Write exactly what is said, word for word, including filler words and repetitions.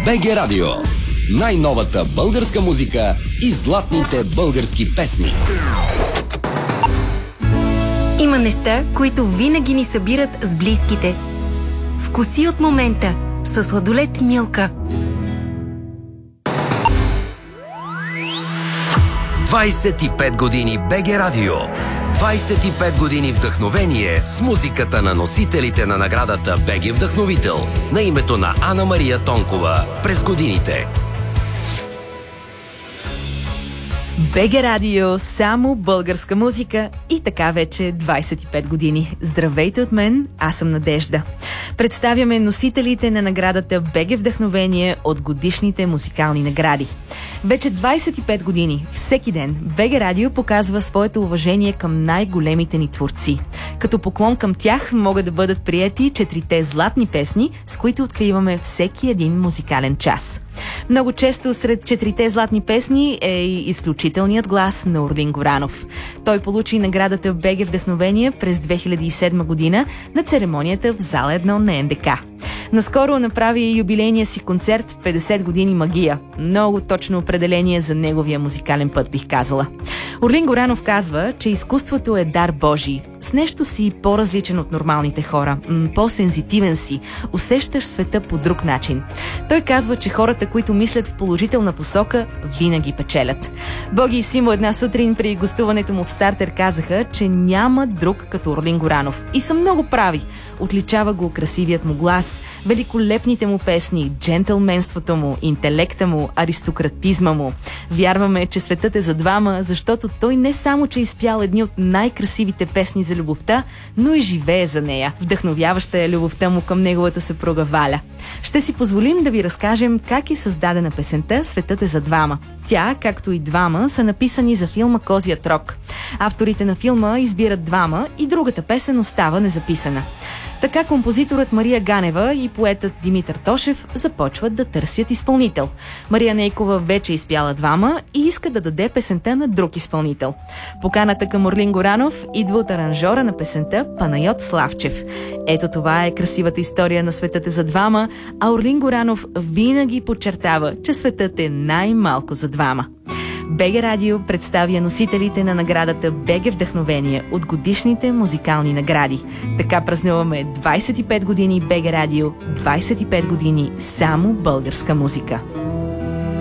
БГ Радио. Най-новата българска музика и златните български песни. Има неща, които винаги ни събират с близките. Вкуси от момента със сладолед Милка. двайсет и пет години БГ Радио. двайсет и пет години вдъхновение с музиката на носителите на наградата БГ Вдъхновител на името на Ана Мария Тонкова през годините. БГ Радио, само българска музика и така вече двайсет и пет години. Здравейте от мен, аз съм Надежда. Представяме носителите на наградата БГ Вдъхновение от годишните музикални награди. Вече двайсет и пет години, всеки ден, БГ Радио показва своето уважение към най-големите ни творци. Като поклон към тях могат да бъдат приети четирите златни песни, с които откриваме всеки един музикален час. Много често сред четирите златни песни е и изключителният глас на Орлин Горанов. Той получи наградата БГ Вдъхновение през две хиляди и седма година на церемонията в зала едно на Н Д К. Наскоро направи юбилейния си концерт петдесет години магия. Много точно определение за неговия музикален път, бих казала. Орлин Горанов казва, че изкуството е дар Божий. С нещо си по-различен от нормалните хора. М- по-сензитивен си. Усещаш света по друг начин. Той казва, че хората, които мислят в положителна посока, винаги печелят. Боги и Симо една сутрин при гостуването му в Стартер казаха, че няма друг като Орлин Горанов. И са много прави. Отличава го красивият му глас, великолепните му песни, джентълменството му, интелекта му, аристократизма му. Вярваме, че светът е за двама, защото той не само, че изпял едни от най-красивите песни за любовта, но и живее за нея. Вдъхновяваща е любовта му към неговата съпруга Валя. Ще си позволим да ви разкажем как е създадена песента "Светът е за двама". Тя, както и "Двама", са написани за филма "Козият рог". Авторите на филма избират двама и другата песен остава незаписана. Така композиторът Мария Ганева и поетът Димитър Тошев започват да търсят изпълнител. Мария Нейкова вече изпяла "Двама" и иска да даде песента на друг изпълнител. Поканата към Орлин Горанов идва от аранжора на песента Панайот Славчев. Ето това е красивата история на "Светът е за двама", а Орлин Горанов винаги подчертава, че светът е най-малко за двама. БГ Радио представя носителите на наградата БГ Вдъхновение от годишните музикални награди. Така празнуваме двайсет и пет години БГ Радио, двайсет и пет години само българска музика.